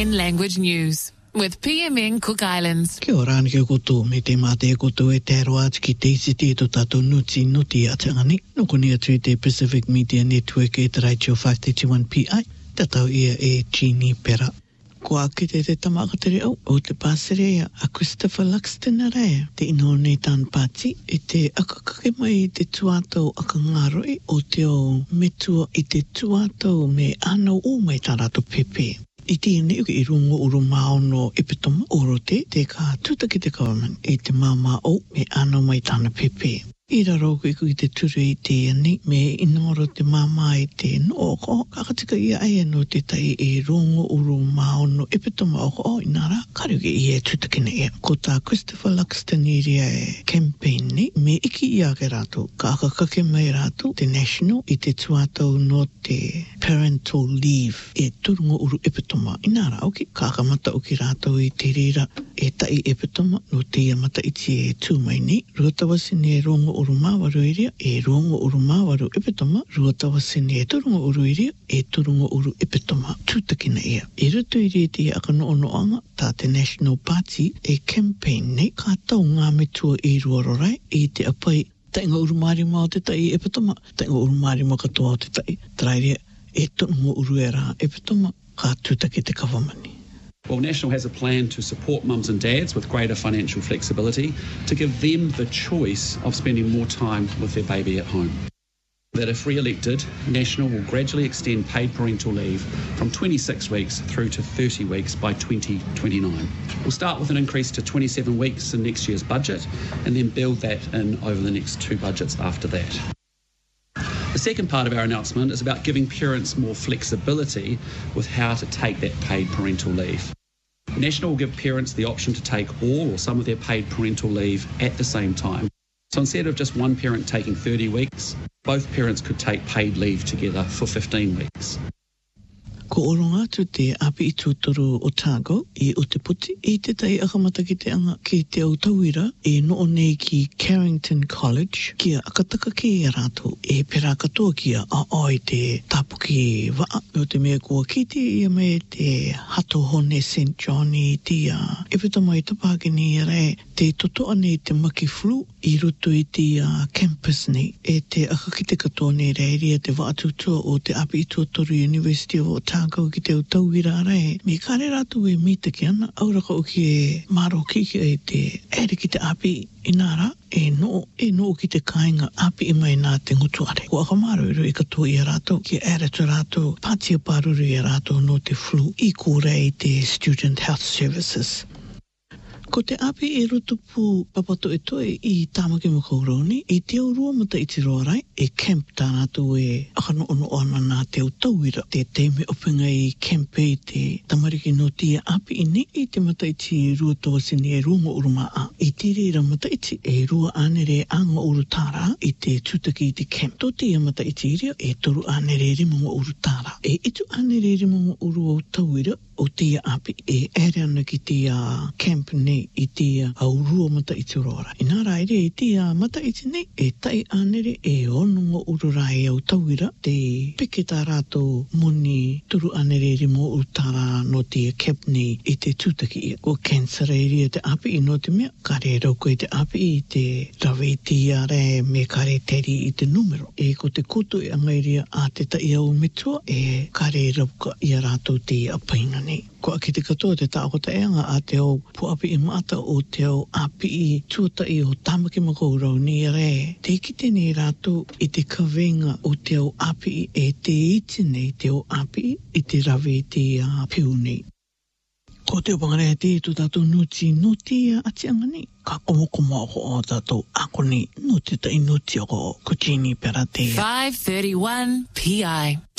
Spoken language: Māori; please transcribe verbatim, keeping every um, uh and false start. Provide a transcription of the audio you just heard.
N Language News with P M N Cook Islands. Kia ora ni ke kutu me te mate e kutu e te aroa ki te isi te to tato nuti nuti a tangani. No koni atu te Pacific Media Network e te Radio five thirty-one P I. Tatau ia e Jeannie Pera. Kua ki te te tamakateri au o te pāserea a Christopher Luxton a rea. Te ino nei tān pāti e te akakake mai te tuatau aka ngaroi o te o metua i te tuatau me anau o mai tā rato pepe. I tēnei uke i rungo uru maono epitoma oro te te ka tuta ki te government e te māma o me anau mai tāna pepe. I raro koe kui te ture i te ani me inoro te māma i te no ko kakatika ia ai no te tai e rungo uru maono epitoma o ko inara karuke i e tutakina ea. Ko tā Christopher Luxton i ria e campaign ni me iki ia ke rato ka akakake mai rato te national i te tuatau no te parental leave e turungo uru epitoma inara oki ka akamata o ki rato i te rira e tai epitoma no te iamata iti e tūmai ni ruatawasi ne rungo uru mawaru iria e rungo uru mawaru epitoma ruatawasi ne turungo uru iria e turungo uru epitoma tutakina ea e rutu iria te akano ono anga tā te National Party e campaign nei ka tau ngā metua e ruarorai e te apai tainga uru marima o te tai epitoma tainga uru marima katoa o te tai trairia e turungo uru e rā epitoma ka tutaki te kawamani. Well, National has a plan to support mums and dads with greater financial flexibility to give them the choice of spending more time with their baby at home. That if re-elected, National will gradually extend paid parental leave from twenty-six weeks through to thirty weeks by twenty twenty-nine. We'll start with an increase to twenty-seven weeks in next year's budget and then build that in over the next two budgets after that. The second part of our announcement is about giving parents more flexibility with how to take that paid parental leave. National will give parents the option to take all or some of their paid parental leave at the same time. So instead of just one parent taking thirty weeks, both parents could take paid leave together for fifteen weeks. Ko oronga tu te api i tūtoro o Tāgo i o te puti i te tai akamata ki te anga ki te au tauira e noo nei ki Carrington College kia akataka ki e rato e pera katoa kia a oi te tapuki waa o te mea kua kiti i me te hato hone Saint John i tia e pita mai tapakini i re te totoa nei te maki flu i ruto i te uh, campus nei e te akakite katoa nei reiria te waatutua o te api i tūtoro University of Otago ki te utauira rai me kare ratu e mita ki ana auraka o ki e maro kiki e te ere ki te api inara e no e no ki te kāinga api i mai nā te ngutuare ko akamaro iru i katoa i rato ki ere tu rato patia paruru i rato no te flu i kore i te Student Health Services. Ko te api e rutupu papato e toe i tāmaki makauroni, i te aurua mata i te roarai, e camp tānatu e akano ono ana nā te utauira, te teime opinga i camp e te tamariki no tia api i ne, i te mata i te rua tawasini e runga urumaa, i te reira mata i te e rua anere anga urutara, i te tutaki i te camp. Tō tia mata i te iria, e toru anere rimunga urutara, e itu anere rimunga uru o tauira, o tia api e ere ana ki tia camp nei i tia aurua mata i te rora. I nā raere i tia mata i te nei e tai anere e onunga ururai au tauira te peke tā rātou moni turu anere rimo utara no tia camp nei i te tūtaki ia. Ko cancer e te api i no te mea kare rauko i te api i te rawe tia re me kare teri i te numero. E ko te koto e angairia a te tai au metua e kare rauka i a rātou te apaina nei. Ko aki te katoa te tākota e anga a te au puapi i mata o te au api i tuata i o tamaki makaurau ni re. Te kite nei rātou i te kawenga o te au api e te iti nei te au api i te rawe te uh, piu nei. Ko te upangarea te tu tātou nuti nuti ati anga nei. Ka komokomo ako o tātou ako nei nuti tai nuti ako ko Jeannie Pera te. five thirty-one P I